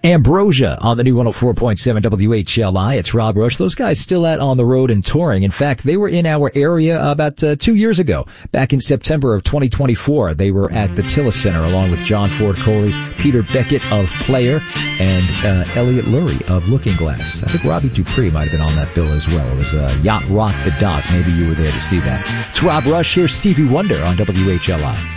Ambrosia on the new 104.7 WHLI. It's Rob Rush. Those guys still out on the road and touring. In fact, they were in our area about 2 years ago. Back in September of 2024, they were at the Tillis Center along with John Ford Coley, Peter Beckett of Player, and Elliot Lurie of Looking Glass. I think Robbie Dupree might have been on that bill as well. It was Yacht Rock the Dock. Maybe you were there to see that. It's Rob Rush. Here's Stevie Wonder on WHLI.